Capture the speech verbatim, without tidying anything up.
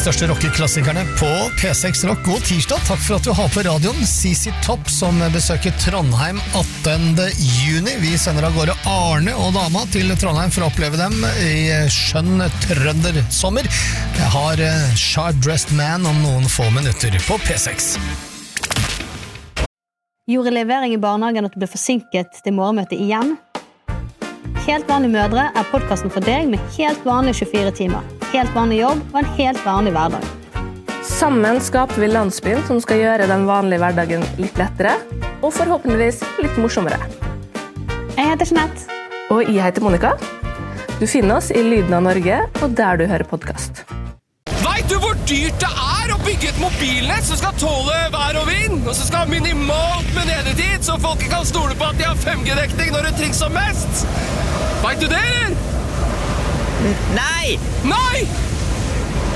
største rockeklassikerne på P seks Rock. God tirsdag, takk for at du har på radioen C C Top som besøker Trondheim attende juni. Vi sender av gårde Arne og dama til Trondheim for å oppleve dem i skjønn trøndersommer. Jeg har Sharp Dressed Man om noen få minutter på P seks. Gjorde levering i barnehagen at du ble forsinket til morgenmøtet igjen? Helt vanlige mødre er podcasten for deg med helt vanlige tjuefire timer, helt vanlig jobb og en helt vanlig hverdag. Sammen skaper vi landsbyen som skal gjøre den vanlige hverdagen litt lettere, og forhåpentligvis litt morsommere. Jeg heter Jeanette. Og jeg heter Monica. Du finner oss i Lyden av Norge, og der du hører podcast. Vet du hvor dyrt det er å bygge et mobilnett som skal tåle vær og vind, og som skal ha minimalt med nedetid, så folk kan stole på at de har fem G-dekning når det trengs som mest? Vet du det, eller? Nei! Nei!